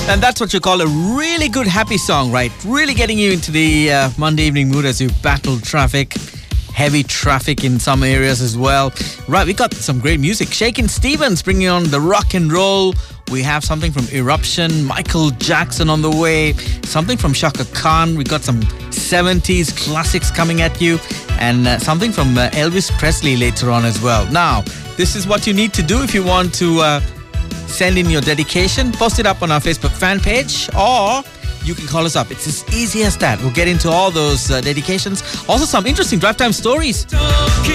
And that's what you call a really good happy song, right? Really getting you into the Monday evening mood as you battle traffic. Heavy traffic in some areas as well. Right, we got some great music. Shakin' Stevens bringing on the rock and roll. We have something from Eruption, Michael Jackson on the way, something from Shaka Khan. We got some 70s classics coming at you, and something from Elvis Presley later on as well. Now, this is what you need to do if you want to send in your dedication. Post it up on our Facebook fan page, or you can call us up. It's as easy as that. We'll get into all those dedications. Also, some interesting drive time stories.